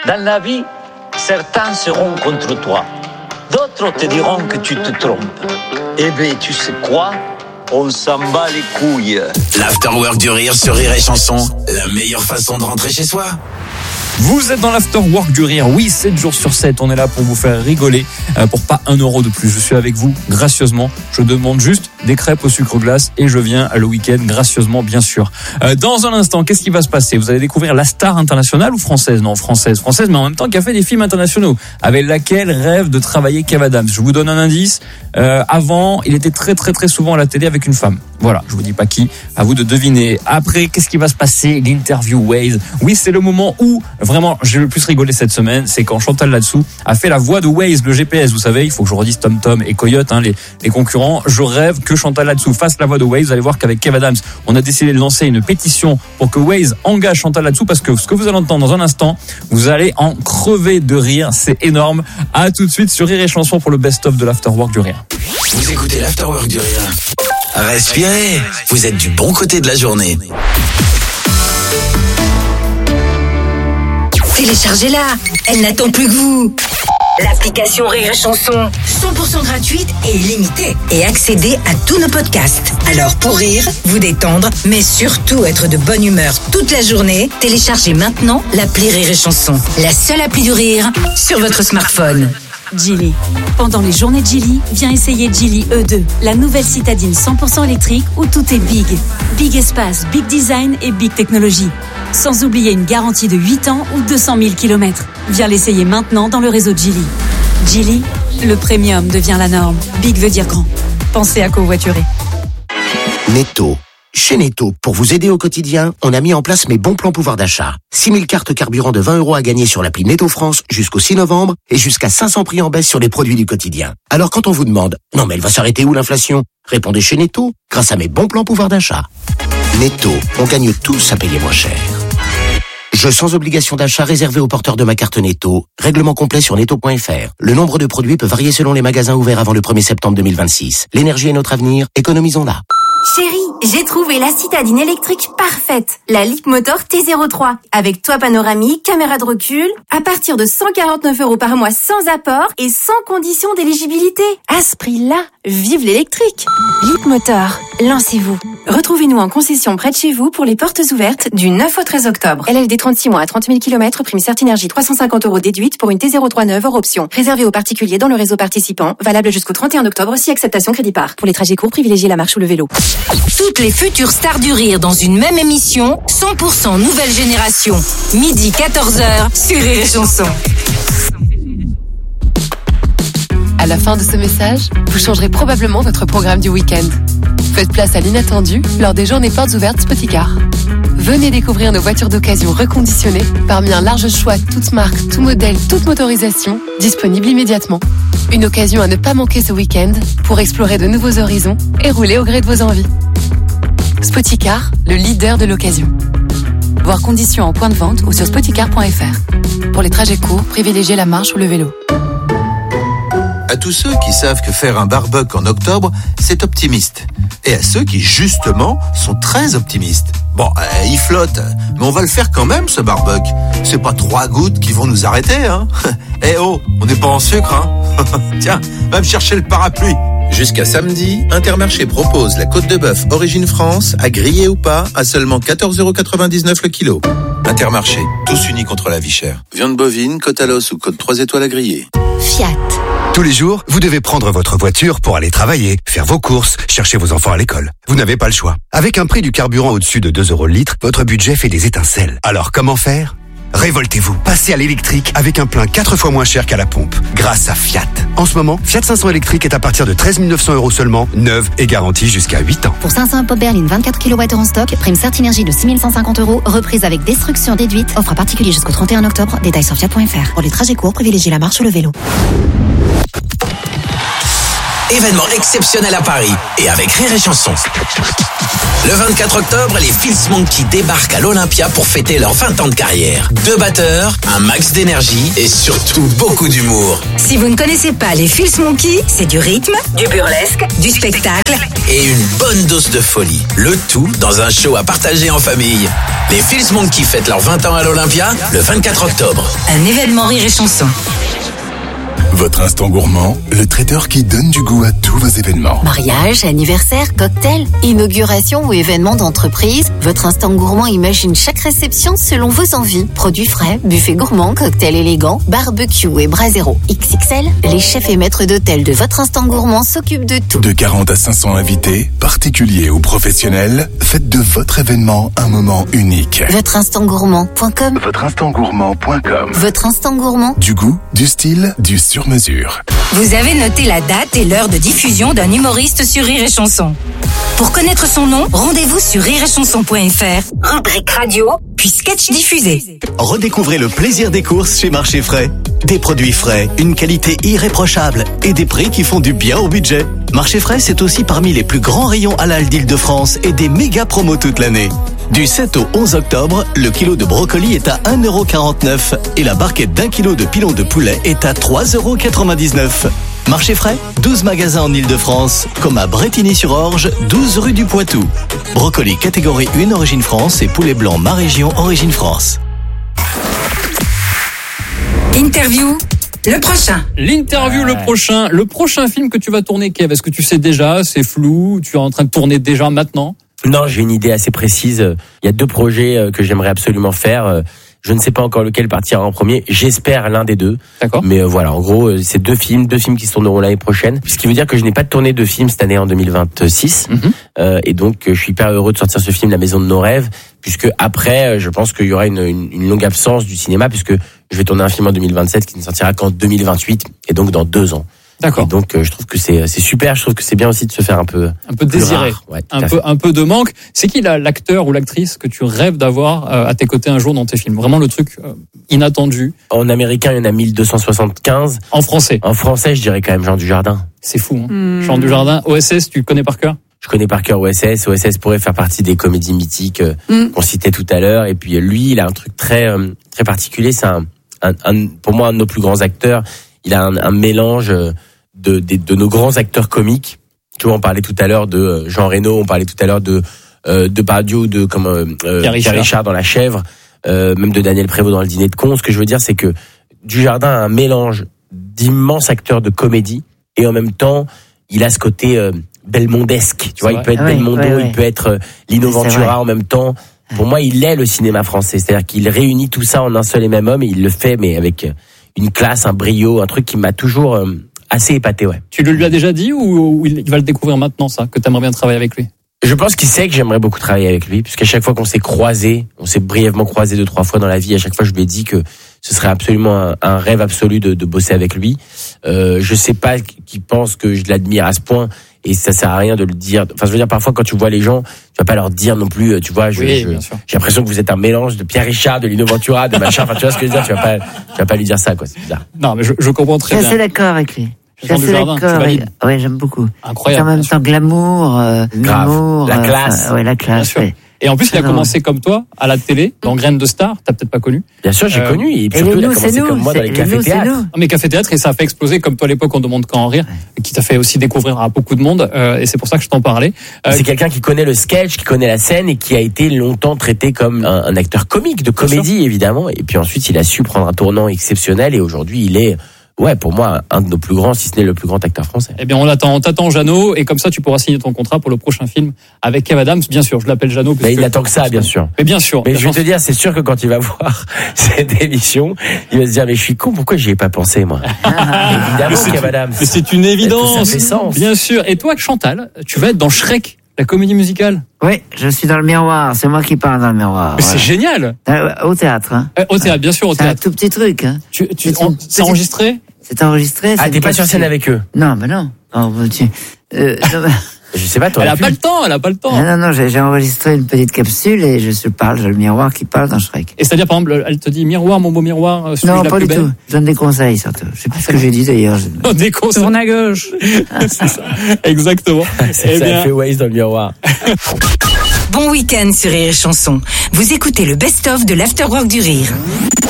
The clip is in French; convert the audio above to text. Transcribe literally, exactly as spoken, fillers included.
Dans la vie, certains seront contre toi. D'autres te diront que tu te trompes. Eh bien, tu sais quoi ? On s'en bat les couilles. L'Afterwork du rire sur Rire et Chanson, la meilleure façon de rentrer chez soi. Vous êtes dans l'Afterwork du rire, oui, sept jours sur sept, on est là pour vous faire rigoler, euh, pour pas un euro de plus. Je suis avec vous gracieusement, je demande juste des crêpes au sucre glace et je viens le week-end gracieusement, bien sûr. Euh, dans un instant, qu'est-ce qui va se passer ? Vous allez découvrir la star internationale ou française ? Non, française, française, mais en même temps qui a fait des films internationaux, avec laquelle rêve de travailler Kev Adams. Je vous donne un indice, euh, avant, il était très très très souvent à la télé avec une femme. Voilà, je vous dis pas qui, à vous de deviner. Après, qu'est-ce qui va se passer ? L'interview Waze. Oui, c'est le moment où, vraiment, j'ai le plus rigolé cette semaine, c'est quand Chantal Latsou a fait la voix de Waze, le G P S. Vous savez, il faut que je redise TomTom et Coyote, hein, les, les concurrents. Je rêve que Chantal Latsou fasse la voix de Waze. Vous allez voir qu'avec Kev Adams, on a décidé de lancer une pétition pour que Waze engage Chantal Latsou, parce que ce que vous allez entendre dans un instant, vous allez en crever de rire. C'est énorme. À tout de suite sur Rire et Chanson pour le best-of de l'Afterwork du rire. Vous écoutez l'Afterwork du rire. Respirez, vous êtes du bon côté de la journée. Téléchargez-la, elle n'attend plus que vous. L'application Rire et Chanson, cent pour cent gratuite et illimitée. Et accédez à tous nos podcasts. Alors pour rire, vous détendre, mais surtout être de bonne humeur toute la journée, téléchargez maintenant l'appli Rire et Chanson. La seule appli du rire sur votre smartphone. Geely. Pendant les journées de Geely, viens essayer Geely E deux, la nouvelle citadine cent pour cent électrique où tout est big. Big espace, big design et big technologie. Sans oublier une garantie de huit ans ou deux cent mille kilomètres. Viens l'essayer maintenant dans le réseau Geely. Geely, le premium devient la norme. Big veut dire grand. Pensez à covoiturer. Netto. Chez Netto, pour vous aider au quotidien, on a mis en place mes bons plans pouvoir d'achat. six mille cartes carburant de vingt euros à gagner sur l'appli Netto France jusqu'au six novembre et jusqu'à cinq cents prix en baisse sur les produits du quotidien. Alors quand on vous demande « Non mais elle va s'arrêter où l'inflation ?» Répondez chez Netto, grâce à mes bons plans pouvoir d'achat. Netto, on gagne tous à payer moins cher. Jeu sans obligation d'achat réservé aux porteurs de ma carte Netto. Règlement complet sur netto point f r. Le nombre de produits peut varier selon les magasins ouverts avant le premier septembre deux mille vingt-six. L'énergie est notre avenir, économisons-la. Chérie, j'ai trouvé la citadine électrique parfaite, la Leapmotor T zéro trois, avec toit panoramique, caméra de recul, à partir de cent quarante-neuf euros par mois sans apport et sans condition d'éligibilité. À ce prix-là, vive l'électrique. Leapmotor, lancez-vous. Retrouvez-nous en concession près de chez vous pour les portes ouvertes du neuf au treize octobre. L L D trente-six mois à trente mille kilomètres, prime Certinergie trois cent cinquante euros déduite pour une T zéro trois neuve hors option. Réservé aux particuliers dans le réseau participant, valable jusqu'au trente et un octobre si acceptation crédit par. Pour les trajets courts, privilégiez la marche ou le vélo. Toutes les futures stars du rire dans une même émission, cent pour cent nouvelle génération. Midi quatorze heures sur Rire et Chanson. À la fin de ce message, vous changerez probablement votre programme du week-end. Faites place à l'inattendu lors des journées portes ouvertes Spoticar. Venez découvrir nos voitures d'occasion reconditionnées parmi un large choix toutes marques, tout modèle, toute motorisation, disponibles immédiatement. Une occasion à ne pas manquer ce week-end pour explorer de nouveaux horizons et rouler au gré de vos envies. Spoticar, le leader de l'occasion. Voir conditions en point de vente ou sur spoticar point f r. Pour les trajets courts, privilégiez la marche ou le vélo. À tous ceux qui savent que faire un barbecue en octobre, c'est optimiste. Et à ceux qui, justement, sont très optimistes. Bon, euh, il flotte, mais on va le faire quand même, ce barbecue. C'est pas trois gouttes qui vont nous arrêter, hein. Eh oh, on n'est pas en sucre, hein. Tiens, va me chercher le parapluie. Jusqu'à samedi, Intermarché propose la côte de bœuf Origine France, à griller ou pas, à seulement quatorze euros quatre-vingt-dix-neuf le kilo. Intermarché, tous unis contre la vie chère. Viande bovine, côte à l'os ou côte trois étoiles à griller. Fiat. Tous les jours, vous devez prendre votre voiture pour aller travailler, faire vos courses, chercher vos enfants à l'école. Vous n'avez pas le choix. Avec un prix du carburant au-dessus de deux euros le litre, votre budget fait des étincelles. Alors comment faire ? Révoltez-vous. Passez à l'électrique avec un plein quatre fois moins cher qu'à la pompe. Grâce à Fiat. En ce moment, Fiat cinq cents électrique est à partir de treize mille neuf cents euros seulement, neuve et garantie jusqu'à huit ans. Pour cinq cents pop berline vingt-quatre kilowattheures en stock, prime Certinergie de six mille cent cinquante euros, reprise avec destruction déduite. Offre à particulier jusqu'au trente et un octobre. Détails sur fiat point f r. Pour les trajets courts, privilégiez la marche ou le vélo. Événement exceptionnel à Paris et avec Rire et Chanson. Le vingt-quatre octobre, les Fils Monkey débarquent à l'Olympia pour fêter leurs vingt ans de carrière. Deux batteurs, un max d'énergie et surtout beaucoup d'humour. Si vous ne connaissez pas les Fils Monkey, c'est du rythme, du burlesque, du spectacle et une bonne dose de folie. Le tout dans un show à partager en famille. Les Fils Monkey fêtent leurs vingt ans à l'Olympia le vingt-quatre octobre. Un événement Rire et Chanson. Votre instant gourmand, le traiteur qui donne du goût à tous vos événements. Mariage, anniversaire, cocktail, inauguration ou événement d'entreprise, votre instant gourmand imagine chaque réception selon vos envies. Produits frais, buffet gourmand, cocktail élégant, barbecue et brasero. X X L, les chefs et maîtres d'hôtel de votre instant gourmand s'occupent de tout. De quarante à cinq cents invités, particuliers ou professionnels, faites de votre événement un moment unique. votre instant gourmand point com. votre instant gourmand point com. Votre instant gourmand. Du goût, du style, du sur-mesure. Vous avez noté la date et l'heure de diffusion d'un humoriste sur Rire et Chanson. Pour connaître son nom, rendez-vous sur rire et chanson point f r, rubrique radio, puis sketch diffusé. Redécouvrez le plaisir des courses chez Marché Frais. Des produits frais, une qualité irréprochable et des prix qui font du bien au budget. Marché Frais, c'est aussi parmi les plus grands rayons halal d'Île-de-France et des méga promos toute l'année. Du sept au onze octobre, le kilo de brocoli est à un euro quarante-neuf et la barquette d'un kilo de pilon de poulet est à trois euros quatre-vingt-dix-neuf. Marché Frais, douze magasins en Île-de-France, comme à Brétigny-sur-Orge, douze rue du Poitou. Brocoli catégorie un Origine France et poulet blanc ma région Origine France. Interview, le prochain. L'interview, le prochain. Le prochain film que tu vas tourner, Kev, est-ce que tu sais déjà? C'est flou? Tu es en train de tourner déjà maintenant? Non, j'ai une idée assez précise. Il y a deux projets que j'aimerais absolument faire. Je ne sais pas encore lequel partira en premier. J'espère l'un des deux. D'accord. Mais voilà, en gros, c'est deux films, deux films qui se tourneront l'année prochaine. Ce qui veut dire que je n'ai pas tourné de film cette année en deux mille vingt-six. Mm-hmm. Euh, et donc, je suis hyper heureux de sortir ce film, La Maison de nos rêves, puisque après, je pense qu'il y aura une, une, une longue absence du cinéma, puisque je vais tourner un film en deux mille vingt-sept qui ne sortira qu'en deux mille vingt-huit, et donc dans deux ans. D'accord. Et donc, euh, je trouve que c'est c'est super. Je trouve que c'est bien aussi de se faire un peu un peu désiré, ouais, un peu un peu de manque. C'est qui la, l'acteur ou l'actrice que tu rêves d'avoir euh, à tes côtés un jour dans tes films? Vraiment le truc euh, inattendu. En américain, il y en a mille deux cent soixante-quinze. En français. En français, je dirais quand même Jean Dujardin. C'est fou. Hein. Mmh. Jean Dujardin. O S S, tu le connais par cœur? Je connais par cœur O S S. O S S pourrait faire partie des comédies mythiques euh, mmh. qu'on citait tout à l'heure. Et puis lui, il a un truc très euh, très particulier. C'est un, un, un pour moi un de nos plus grands acteurs. Il a un, un mélange euh, De, de, de nos grands acteurs comiques. Tu vois, on parlait tout à l'heure de Jean Reno, on parlait tout à l'heure de euh, de Bardot, de comme euh, Pierre, Richard. Pierre Richard dans La Chèvre, euh, même de Daniel Prévost dans Le Dîner de cons. Ce que je veux dire, c'est que Dujardin a un mélange d'immenses acteurs de comédie et en même temps, il a ce côté euh, belmondesque. Tu vois, il peut être ouais, Belmondo, ouais, ouais. il peut être euh, Lino Ventura en même temps. Pour moi, il est le cinéma français. C'est-à-dire qu'il réunit tout ça en un seul et même homme et il le fait, mais avec une classe, un brio, un truc qui m'a toujours euh, assez épaté, ouais. Tu le lui as déjà dit ou il va le découvrir maintenant, ça, que t'aimerais bien travailler avec lui? Je pense qu'il sait que j'aimerais beaucoup travailler avec lui, puisqu'à chaque fois qu'on s'est croisés, on s'est brièvement croisés deux, trois fois dans la vie, à chaque fois je lui ai dit que ce serait absolument un, un rêve absolu de, de bosser avec lui. Euh, je sais pas qu'il pense que je l'admire à ce point, et ça sert à rien de le dire. Enfin, je veux dire, parfois quand tu vois les gens, tu vas pas leur dire non plus, tu vois, je, oui, je, j'ai l'impression que vous êtes un mélange de Pierre Richard, de Lino Ventura, de machin, enfin tu vois ce que je veux dire, tu vas pas, tu vas pas lui dire ça, quoi, c'est bizarre. Non, mais je, je comprends très bien. Je suis assez d'accord avec lui. Jean Dujardin, tu valides? Oui, j'aime beaucoup. Incroyable. En même temps, glamour, euh, glamour, la classe. Euh, ouais, la classe. Ouais. Et en plus, il a commencé comme toi, à la télé, dans Graines de Star. T'as peut-être pas connu. Bien sûr, j'ai euh, connu. Et, et surtout, nous, il a commencé comme moi dans les cafés-théâtres. Mais cafés-théâtres, et ça a fait exploser, comme toi à l'époque, on demande quand en rire, qui t'a fait aussi découvrir à beaucoup de monde. Euh, et c'est pour ça que je t'en parlais. Euh, c'est quelqu'un qui connaît le sketch, qui connaît la scène et qui a été longtemps traité comme un, un acteur comique, de comédie, évidemment. Et puis ensuite, il a su prendre un tournant exceptionnel et aujourd'hui, il est... Ouais, pour moi, un de nos plus grands, si ce n'est le plus grand acteur français. Eh bien, on l'attend, on t'attend, Jeannot, et comme ça, tu pourras signer ton contrat pour le prochain film avec Kev Adams. Bien sûr, je l'appelle Jeannot. Mais il n'attend que ça, bien sûr. Mais bien sûr. Mais je vais te dire, c'est sûr que quand il va voir cette émission, il va se dire, mais je suis con, pourquoi j'y ai pas pensé, moi? Évidemment, Kev Adams. Mais c'est une évidence. Ça fait sens. Bien sûr. Et toi, Chantal, tu vas être dans Shrek, la comédie musicale. Oui, je suis dans le miroir. C'est moi qui parle dans le miroir. Mais voilà. C'est génial. Euh, au théâtre, hein. Euh, au théâtre, bien sûr, au c'est théâtre. C'est un tout petit truc, hein. Tu, tu, c'est, on, c'est enregistré? C'est enregistré. Ah, t'es pas sur scène avec eux? Non, mais non. non tu, euh, non je sais pas, toi. Elle a pu... pas le temps, elle a pas le temps. Non, non, non, j'ai, j'ai enregistré une petite capsule et je se parle, j'ai le miroir qui parle dans Shrek. Et c'est-à-dire, par exemple, elle te dit, miroir, mon beau miroir, non, pas du belle. tout. Je donne des conseils, surtout. Je sais pas ce que j'ai dit d'ailleurs. Je... Des conseils. Tourne à gauche. C'est ça. Exactement. c'est eh ça, bien... elle fait Waze dans le miroir. Bon week-end sur Rire et Chanson. Vous écoutez le best-of de l'Afterwork du Rire.